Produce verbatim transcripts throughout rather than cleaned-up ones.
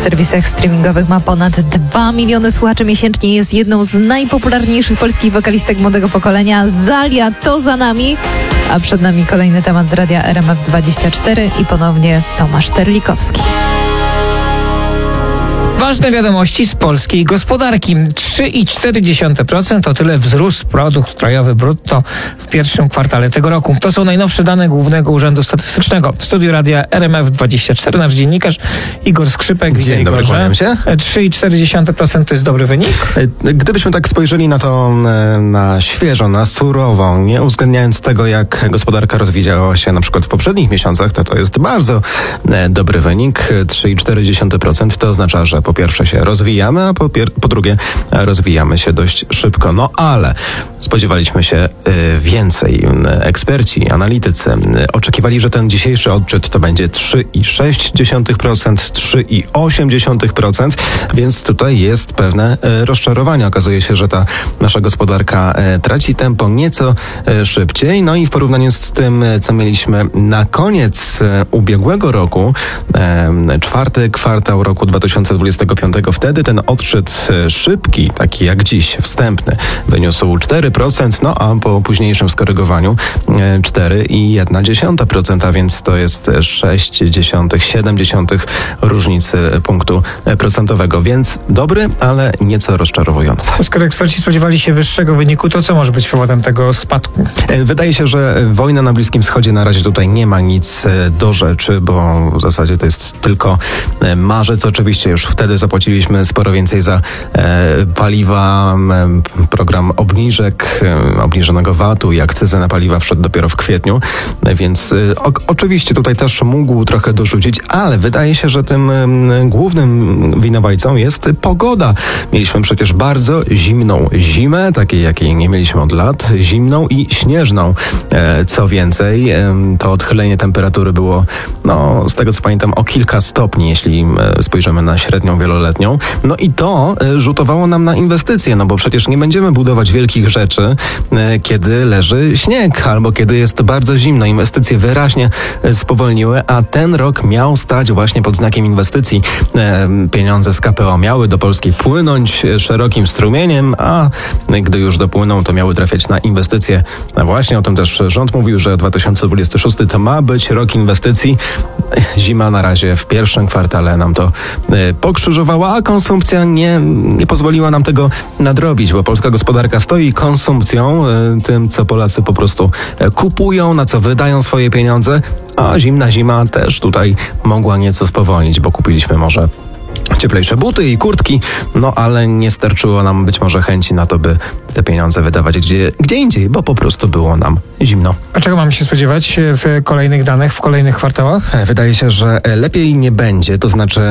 serwisach streamingowych, ma ponad dwa miliony słuchaczy miesięcznie, jest jedną z najpopularniejszych polskich wokalistek młodego pokolenia. Zalia to za nami, a przed nami kolejny temat z radia R M F dwadzieścia cztery i ponownie Tomasz Terlikowski. Ważne wiadomości z polskiej gospodarki. trzy i cztery dziesiąte procent to tyle wzrósł produkt krajowy brutto w pierwszym kwartale tego roku. To są najnowsze dane Głównego Urzędu Statystycznego. W studiu radia R M F dwadzieścia cztery nasz dziennikarz Igor Skrzypek. Dzień dobry, kłaniam się. trzy i cztery dziesiąte procent to jest dobry wynik? Gdybyśmy tak spojrzeli na to na świeżo, na surowo, nie uwzględniając tego, jak gospodarka rozwijała się na przykład w poprzednich miesiącach, to to jest bardzo dobry wynik. trzy i cztery dziesiąte procent to oznacza, że po pierwsze się rozwijamy, a po, pier- po drugie rozwijamy się dość szybko. No ale spodziewaliśmy się y, więcej. Eksperci, analitycy y, oczekiwali, że ten dzisiejszy odczyt to będzie trzy i sześć dziesiątych procent, trzy i osiem dziesiątych procent, więc tutaj jest pewne y, rozczarowanie. Okazuje się, że ta nasza gospodarka y, traci tempo nieco y, szybciej. No i w porównaniu z tym, y, co mieliśmy na koniec y, ubiegłego roku, y, czwarty kwartał roku dwa tysiące dwudziestego piątego, wtedy ten odczyt y, szybki, taki jak dziś, wstępny, wyniósł cztery procent, no a po późniejszym skorygowaniu y, cztery i jedna dziesiąta procent, a więc to jest sześć dziesiątych, siedem dziesiątych różnicy punktu procentowego, więc dobry, ale nieco rozczarowujący. Skoro eksperci spodziewali się wyższego wyniku, to co może być powodem tego spadku? Wydaje się, że wojna na Bliskim Wschodzie na razie tutaj nie ma nic do rzeczy, bo w zasadzie to jest tylko marzec. Oczywiście już wtedy zapłaciliśmy sporo więcej za e, paliwa, e, program obniżek, e, obniżonego V A T-u i akcyzy na paliwa wszedł dopiero w kwietniu, e, więc e, o, oczywiście tutaj też mógł trochę dorzucić, ale wydaje się, że tym e, głównym winowajcą jest pogoda. Mieliśmy przecież bardzo zimną zimę, takiej jakiej nie mieliśmy od lat, zimną i śnieżną. E, co więcej, e, to odchylenie temperatury było, no z tego co pamiętam, o kilka stopni, jeśli e, spojrzymy na średnią wieloletnią. No i to e, rzutowało nam na inwestycje, no bo przecież nie będziemy budować wielkich rzeczy, e, kiedy leży śnieg albo kiedy jest bardzo zimno. Inwestycje wyraźnie e, spowolniły, a ten rok miał stać właśnie pod znakiem inwestycji. E, pieniądze z K P O miały do Polski płynąć e, szerokim strumieniem, a gdy już dopłyną, to miały trafiać na inwestycje. No właśnie o tym też rząd mówił, że dwa tysiące dwudziesty szósty to ma być rok inwestycji. Zima na razie w pierwszym kwartale nam to e, pokrzyżowała, a konsumpcja nie, nie pozwoliła nam tego nadrobić, bo polska gospodarka stoi konsumpcją, e, tym co Polacy po prostu e, kupują, na co wydają swoje pieniądze, a zimna zima też tutaj mogła nieco spowolnić, bo kupiliśmy może cieplejsze buty i kurtki, no ale nie starczyło nam być może chęci na to, by te pieniądze wydawać gdzie, gdzie indziej, bo po prostu było nam zimno. A czego mamy się spodziewać w kolejnych danych, w kolejnych kwartałach? Wydaje się, że lepiej nie będzie, to znaczy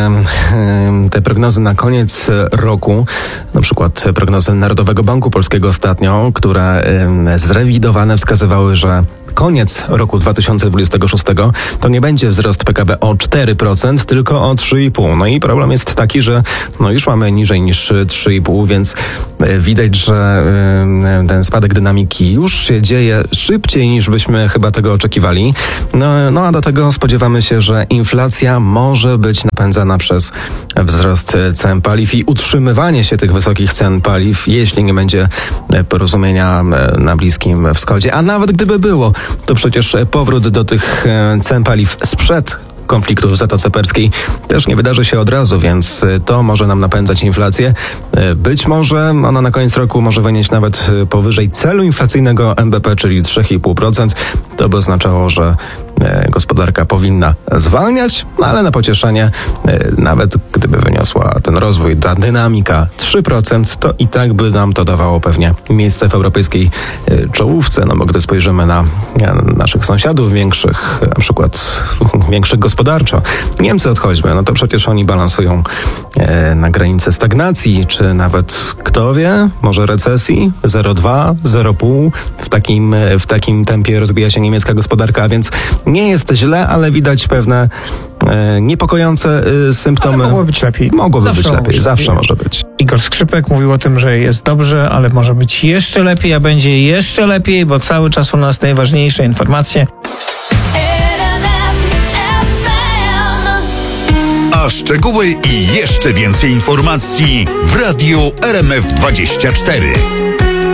te prognozy na koniec roku, na przykład prognozy Narodowego Banku Polskiego ostatnio, które zrewidowane wskazywały, że koniec roku dwa tysiące dwudziestego szóstego to nie będzie wzrost P K B o cztery procent, tylko o trzy i pół procent. No i problem jest taki, że no już mamy niżej niż trzy i pół procent, więc widać, że ten spadek dynamiki już się dzieje szybciej niż byśmy chyba tego oczekiwali. No, no a do tego spodziewamy się, że inflacja może być napędzana przez wzrost cen paliw i utrzymywanie się tych wysokich cen paliw, jeśli nie będzie porozumienia na Bliskim Wschodzie. A nawet gdyby było, to przecież powrót do tych cen paliw sprzed konfliktu w Zatoce Perskiej też nie wydarzy się od razu, więc to może nam napędzać inflację. Być może ona na koniec roku może wynieść nawet powyżej celu inflacyjnego M B P, czyli trzy i pół procent. To by oznaczało, że gospodarka powinna zwalniać, no ale na pocieszenie, nawet gdyby wyniosła ten rozwój, ta dynamika trzy procent, to i tak by nam to dawało pewnie miejsce w europejskiej czołówce, no bo gdy spojrzymy na naszych sąsiadów większych, na przykład większych gospodarczo, Niemcy odchodźmy, no to przecież oni balansują na granicy stagnacji, czy nawet, kto wie, może recesji, zero przecinek dwa, zero przecinek pięć, w takim, w takim tempie rozwija się niemiecka gospodarka, a więc nie jest źle, ale widać pewne e, niepokojące e, symptomy. Ale mogło być lepiej. Mogłoby zawsze być lepiej, może zawsze lepiej. może być. Igor Skrzypek mówił o tym, że jest dobrze, ale może być jeszcze lepiej, a będzie jeszcze lepiej, bo cały czas u nas najważniejsze informacje. A szczegóły i jeszcze więcej informacji w Radiu R M F dwadzieścia cztery.